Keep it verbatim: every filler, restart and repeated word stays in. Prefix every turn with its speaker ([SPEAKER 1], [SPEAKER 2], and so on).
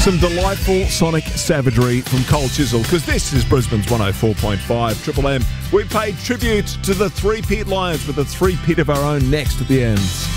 [SPEAKER 1] Some delightful sonic savagery from Cole Chisel, because this is Brisbane's one oh four point five Triple M. We paid tribute to the three-peat Lions with a three-peat of our own next at the end.